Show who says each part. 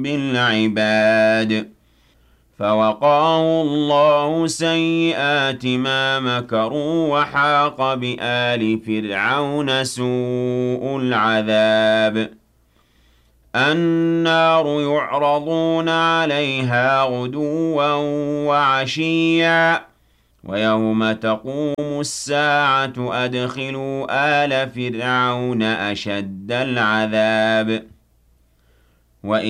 Speaker 1: بالعباد فوقاه الله سيئات ما مكروا وحاق بآل فرعون سوء العذاب النار يعرضون عليها غدوا وعشيا ويوم تقوم الساعة أدخلوا آل فرعون أشد العذاب